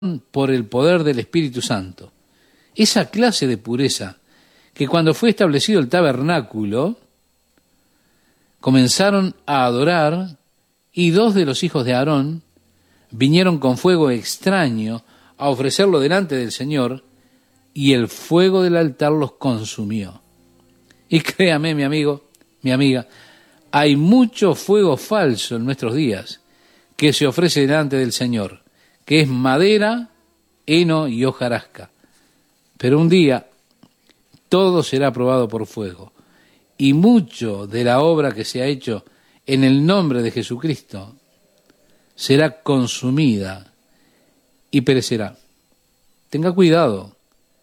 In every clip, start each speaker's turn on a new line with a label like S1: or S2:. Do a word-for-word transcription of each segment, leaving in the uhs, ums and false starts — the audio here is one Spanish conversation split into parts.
S1: por el poder del Espíritu Santo. Esa clase de pureza que cuando fue establecido el tabernáculo, comenzaron a adorar y dos de los hijos de Aarón vinieron con fuego extraño a ofrecerlo delante del Señor y el fuego del altar los consumió. Y créame, mi amigo, mi amiga, hay mucho fuego falso en nuestros días que se ofrece delante del Señor, que es madera, heno y hojarasca. Pero un día todo será probado por fuego, y mucho de la obra que se ha hecho en el nombre de Jesucristo será consumida y perecerá. Tenga cuidado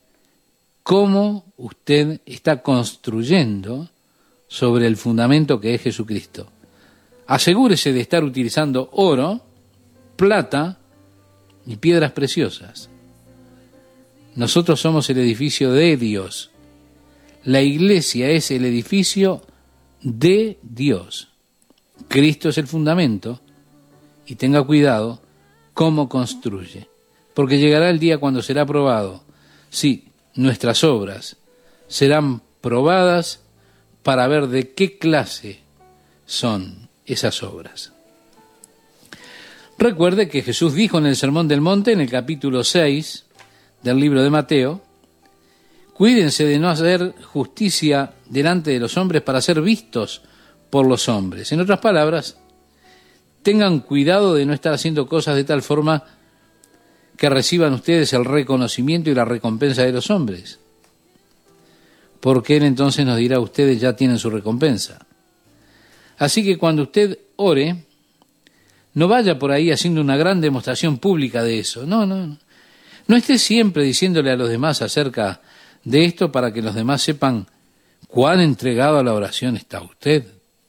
S1: cómo usted está construyendo sobre el fundamento que es Jesucristo. Asegúrese de estar utilizando oro, plata y piedras preciosas. Nosotros somos el edificio de Dios. La iglesia es el edificio de Dios. Cristo es el fundamento y tenga cuidado cómo construye, porque llegará el día cuando será probado. Sí, nuestras obras serán probadas para ver de qué clase son esas obras. Recuerde que Jesús dijo en el Sermón del Monte, en el capítulo seis del libro de Mateo: cuídense de no hacer justicia delante de los hombres para ser vistos por los hombres. En otras palabras, tengan cuidado de no estar haciendo cosas de tal forma que reciban ustedes el reconocimiento y la recompensa de los hombres, porque Él entonces nos dirá: ustedes ya tienen su recompensa. Así que cuando usted ore, no vaya por ahí haciendo una gran demostración pública de eso. No, no, no. No esté siempre diciéndole a los demás acerca de esto para que los demás sepan cuán entregado a la oración está usted.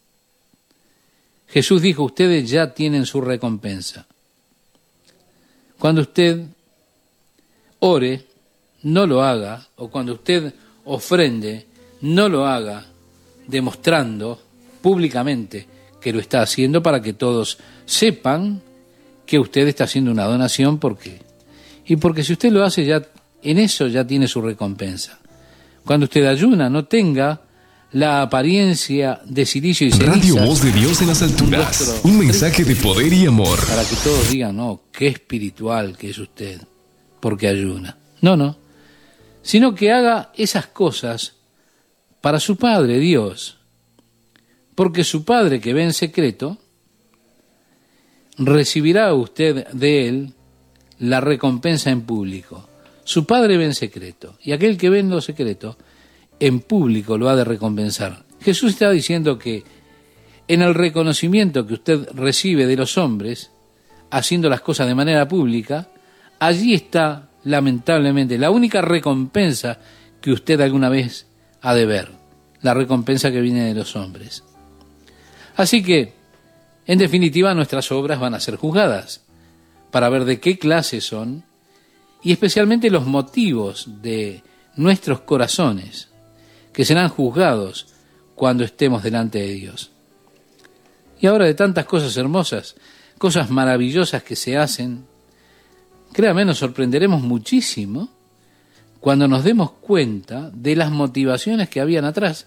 S1: Jesús dijo: ustedes ya tienen su recompensa. Cuando usted ore, no lo haga, o cuando usted ofrende, no lo haga demostrando públicamente que lo está haciendo para que todos sepan que usted está haciendo una donación. ¿Por qué? Y porque si usted lo hace, ya en eso ya tiene su recompensa. Cuando usted ayuna, no tenga la apariencia de silicio y ceniza.
S2: Radio Voz de Dios en las alturas. Un mensaje de poder y amor.
S1: Para que todos digan: no, qué espiritual que es usted, porque ayuna. No, no. Sino que haga esas cosas para su Padre, Dios. Porque su Padre, que ve en secreto, recibirá usted de Él la recompensa en público. Su Padre ve en secreto, y aquel que ve en lo secreto, en público lo ha de recompensar. Jesús está diciendo que en el reconocimiento que usted recibe de los hombres, haciendo las cosas de manera pública, allí está, lamentablemente, la única recompensa que usted alguna vez ha de ver, la recompensa que viene de los hombres. Así que, en definitiva, nuestras obras van a ser juzgadas para ver de qué clase son y especialmente los motivos de nuestros corazones, que serán juzgados cuando estemos delante de Dios. Y ahora, de tantas cosas hermosas, cosas maravillosas que se hacen, créame, nos sorprenderemos muchísimo cuando nos demos cuenta de las motivaciones que habían atrás.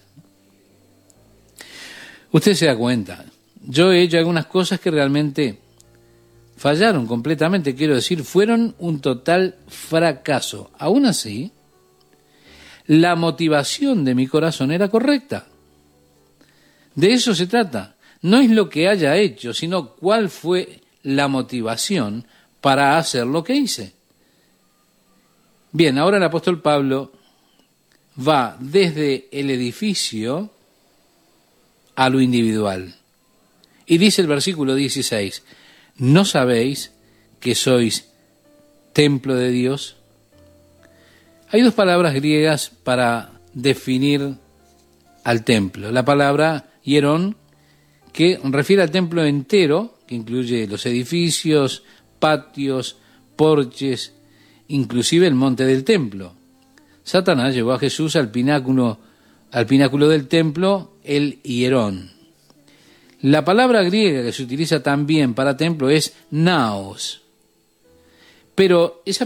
S1: Usted se da cuenta, yo he hecho algunas cosas que realmente fallaron completamente, quiero decir, fueron un total fracaso. Aún así, la motivación de mi corazón era correcta. De eso se trata. No es lo que haya hecho, sino cuál fue la motivación para hacer lo que hice. Bien, ahora el apóstol Pablo va desde el edificio a lo individual. Y dice el versículo dieciséis: ¿no sabéis que sois templo de Dios? Hay dos palabras griegas para definir al templo. La palabra hierón, que refiere al templo entero, que incluye los edificios, patios, porches, inclusive el monte del templo. Satanás llevó a Jesús al pináculo, al pináculo del templo, el hierón. La palabra griega que se utiliza también para templo es naos, Pero esa